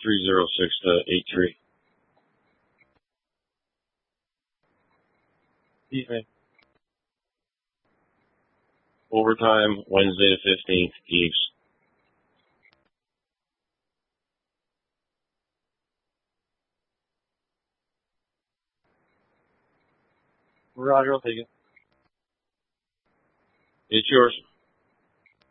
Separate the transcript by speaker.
Speaker 1: 306 to 83. Evening. Overtime, Wednesday the 15th, Eves. Roger, I'll take it. It's yours.